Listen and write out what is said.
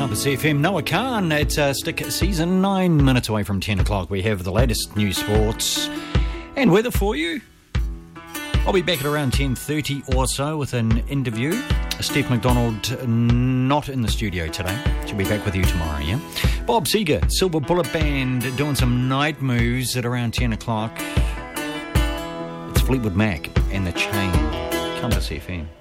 Compass FM. Noah Khan, it's Stick Season 9 minutes away from 10 o'clock. We have the latest news, sports and weather for you. I'll be back at around 10:30 or so with an interview. Steph McDonald not in the studio today. She'll be back with you tomorrow, yeah? Bob Seger, Silver Bullet Band, doing some night moves at around 10 o'clock. It's Fleetwood Mac and The Chain. Compass FM.